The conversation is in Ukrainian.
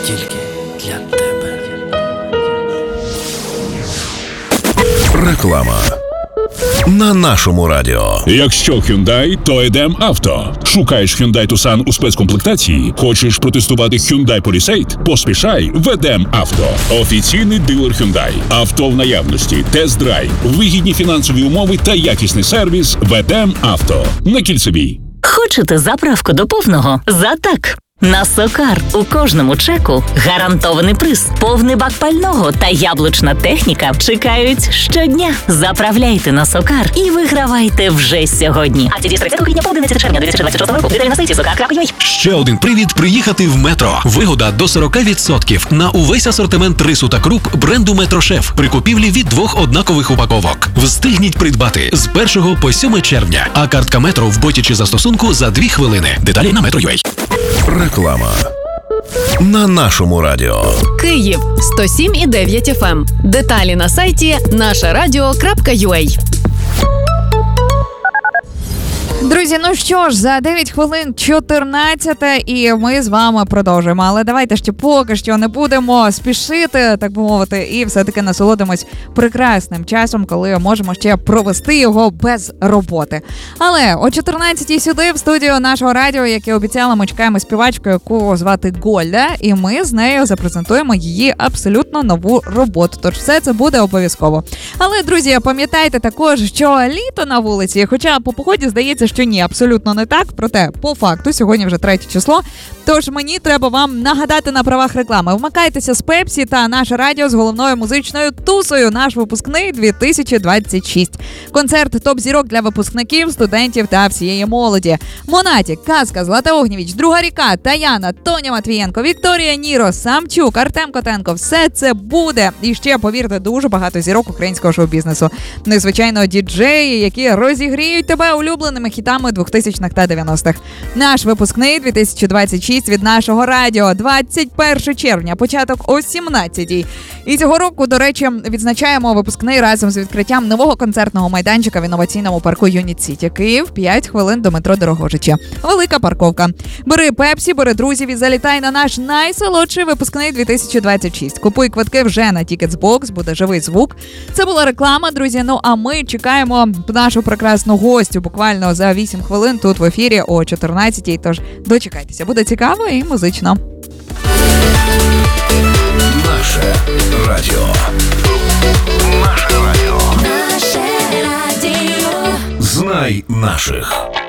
тільки для тебе. Реклама на нашому радіо. Якщо Hyundai, то йдем авто. Шукаєш Hyundai Tucson у спецкомплектації? Хочеш протестувати Hyundai Palisade? Поспішай, ведем авто. Офіційний дилер Hyundai. Авто в наявності, тест-драйв, вигідні фінансові умови та якісний сервіс. Ведем авто. На Кільцевій. Хочете заправку до повного? Так. На Сокар у кожному чеку гарантований приз, повний бак пального та яблучна техніка чекають щодня. Заправляйте на Сокар і вигравайте вже сьогодні. Акції з 30 квітня по 11 червня 2026 року. Деталі на сайті sokar.ua. Ще один привід приїхати в Метро. Вигода до 40% на увесь асортимент рису та круп бренду Метрошеф при купівлі від 2 однакових упаковок. Встигніть придбати з 1 по 7 червня. А картка Метро в боті чи застосунку за 2 хвилини. Деталі на Metro.ua. Реклама на нашому радіо. Київ 107,9 FM. Деталі на сайті нашарадіо.ua. Друзі, ну що ж, за 9 хвилин 14 і ми з вами продовжуємо. Але давайте ще поки що не будемо спішити, так би мовити, і все-таки насолодимось прекрасним часом, коли можемо ще провести його без роботи. Але о 14-й сюди, в студію нашого радіо, як і обіцяла, ми чекаємо співачку, яку звати Гольда, і ми з нею запрезентуємо її абсолютно нову роботу. Тож все це буде обов'язково. Але, друзі, пам'ятайте також, що літо на вулиці, хоча по погоді здається, що ні, абсолютно не так, проте по факту сьогодні вже 3 число, тож мені треба вам нагадати на правах реклами. Вмикайтеся з Пепсі та наше радіо з головною музичною тусою, наш випускний 2026. Концерт топ-зірок для випускників, студентів та всієї молоді. Монатік, Казка, Злата Огнєвіч, Друга Ріка, Таяна, Тоня Матвієнко, Вікторія Ніро, Самчук, Артем Котенко. Все це буде. І ще, повірте, дуже багато зірок українського шоу-бізнесу. Ну і, звичайно, діджеї, які розігріють тебе улюбленими хітами 2000-х та 90-х. Наш випускний 2026 від нашого радіо. 21 червня, початок о 17-й. І цього року, до речі, відзначаємо випускний разом з відкриттям нового концертного майданчика в інноваційному парку Юніт Сіті. Київ, 5 хвилин до метро Дорогожича. Велика парковка. Бери Пепсі, бери друзів і залітай на наш найсолодший випускний 2026. Купуй квитки вже на Ticketsbox, буде живий звук. Це була реклама, друзі. Ну а ми чекаємо нашу прекрасну гостю буквально за 8 хвилин тут в ефірі о 14-й. Тож дочекайтеся, буде цікаво і музично. Наше радіо. Наше радіо. Наше радіо. Знай наших.